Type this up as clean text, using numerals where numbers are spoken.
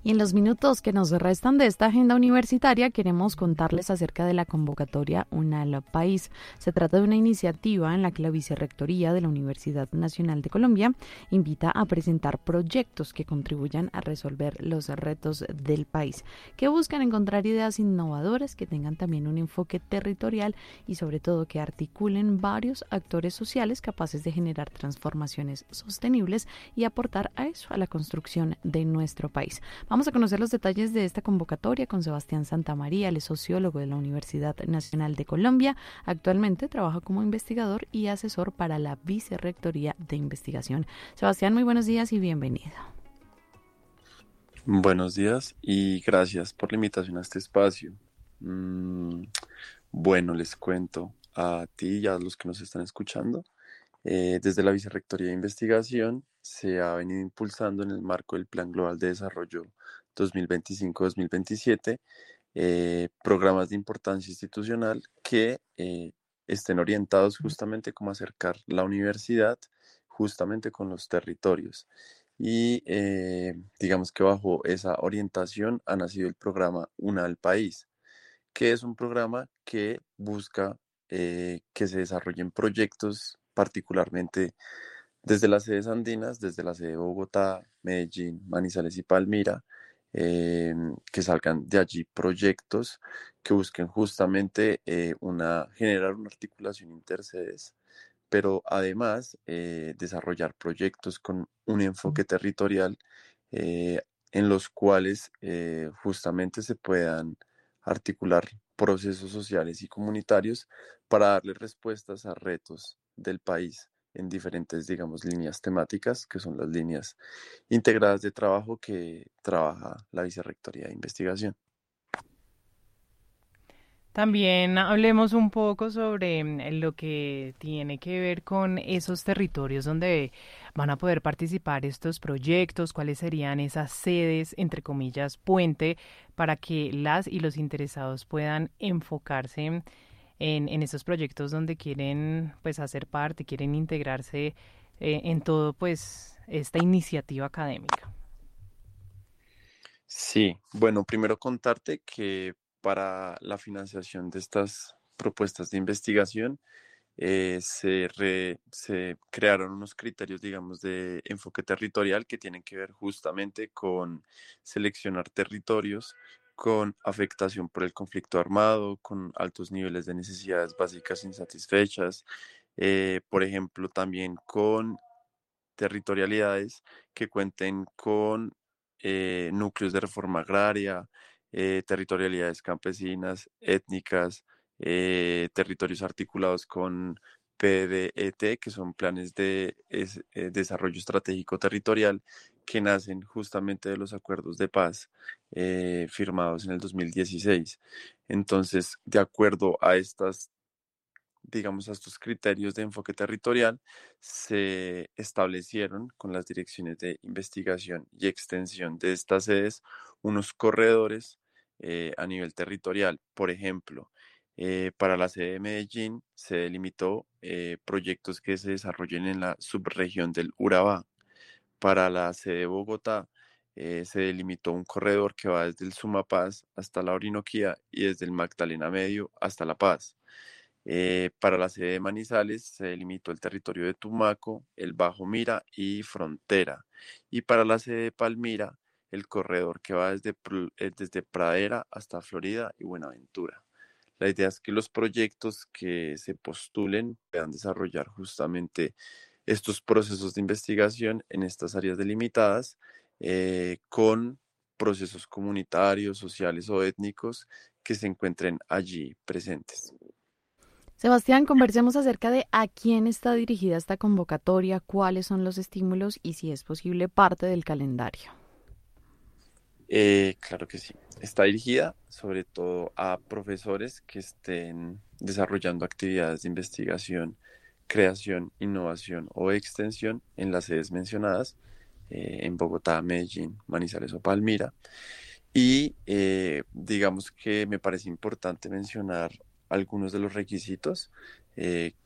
Y en los minutos que nos restan de esta agenda universitaria queremos contarles acerca de la convocatoria UNAL País. Se trata de una iniciativa en la que la Vicerrectoría de la Universidad Nacional de Colombia invita a presentar proyectos que contribuyan a resolver los retos del país, que buscan encontrar ideas innovadoras que tengan también un enfoque territorial y sobre todo que articulen varios actores sociales capaces de generar transformaciones sostenibles y aportar a eso, a la construcción de nuestro país. Vamos a conocer los detalles de esta convocatoria con Sebastián Santamaría. Él es sociólogo de la Universidad Nacional de Colombia. Actualmente trabaja como investigador y asesor para la Vicerrectoría de Investigación. Sebastián, muy buenos días y bienvenido. Buenos días y gracias por la invitación a este espacio. Bueno, les cuento a ti y a los que nos están escuchando. Desde la Vicerrectoría de Investigación se ha venido impulsando en el marco del Plan Global de Desarrollo 2025-2027 programas de importancia institucional que estén orientados justamente como acercar la universidad justamente con los territorios. Y digamos que bajo esa orientación ha nacido el programa UNAL País, que es un programa que busca que se desarrollen proyectos particularmente desde las sedes andinas, desde la sede de Bogotá, Medellín, Manizales y Palmira, que salgan de allí proyectos que busquen justamente generar una articulación intersedes, pero además desarrollar proyectos con un enfoque territorial eh, en los cuales justamente se puedan articular procesos sociales y comunitarios para darle respuestas a retos del país en diferentes, digamos, líneas temáticas, que son las líneas integradas de trabajo que trabaja la Vicerrectoría de Investigación. También hablemos un poco sobre lo que tiene que ver con esos territorios donde van a poder participar estos proyectos, cuáles serían esas sedes, entre comillas, puente, para que las y los interesados puedan enfocarse en esos proyectos donde quieren pues hacer parte, quieren integrarse en todo pues esta iniciativa académica. Sí, bueno, primero contarte que para la financiación de estas propuestas de investigación se crearon unos criterios, digamos, de enfoque territorial que tienen que ver justamente con seleccionar territorios con afectación por el conflicto armado, con altos niveles de necesidades básicas insatisfechas, por ejemplo, también con territorialidades que cuenten con núcleos de reforma agraria, territorialidades campesinas, étnicas, territorios articulados con PDET, que son planes de desarrollo estratégico territorial, que nacen justamente de los acuerdos de paz firmados en el 2016. Entonces, de acuerdo a estas, digamos, a estos criterios de enfoque territorial, se establecieron con las direcciones de investigación y extensión de estas sedes unos corredores a nivel territorial. Por ejemplo, para la sede de Medellín se delimitó proyectos que se desarrollen en la subregión del Urabá. Para la sede de Bogotá se delimitó un corredor que va desde el Sumapaz hasta la Orinoquía y desde el Magdalena Medio hasta La Paz. Para la sede de Manizales se delimitó el territorio de Tumaco, el Bajo Mira y Frontera. Y para la sede de Palmira, el corredor que va desde Pradera hasta Florida y Buenaventura. La idea es que los proyectos que se postulen puedan desarrollar justamente estos procesos de investigación en estas áreas delimitadas con procesos comunitarios, sociales o étnicos que se encuentren allí presentes. Sebastián, conversemos acerca de a quién está dirigida esta convocatoria, cuáles son los estímulos y si es posible parte del calendario. Claro que sí. Está dirigida sobre todo a profesores que estén desarrollando actividades de investigación, creación, innovación o extensión en las sedes mencionadas, en Bogotá, Medellín, Manizales o Palmira. Y digamos que me parece importante mencionar algunos de los requisitos